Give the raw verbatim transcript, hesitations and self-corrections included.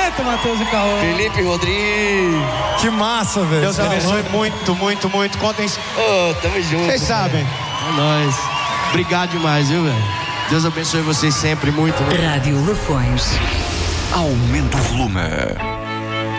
Aumenta, Matheus e Caô. Felipe Rodrigues. Que massa, velho. Deus abençoe muito, muito, muito. Contem. Oh, tamo junto. Vocês sabem. É nóis. Obrigado demais, viu, velho? Deus abençoe vocês sempre muito. muito. Rádio Lafões. Aumenta o volume.